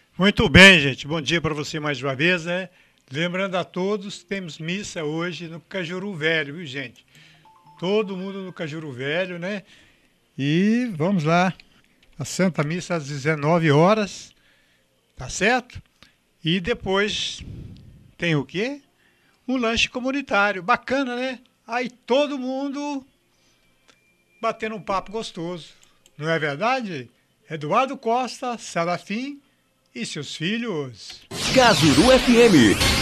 Muito bem, gente. Bom dia para você mais uma vez, né? Lembrando a todos, temos missa hoje no Cajuru Velho, viu, gente? Todo mundo no Cajuru Velho, né? E vamos lá. A Santa Missa às 19 horas, tá certo? E depois tem o quê? Um lanche comunitário. Bacana, né? Aí todo mundo batendo um papo gostoso. Não é verdade? Eduardo Costa, Sarafim e seus filhos. Cajuru FM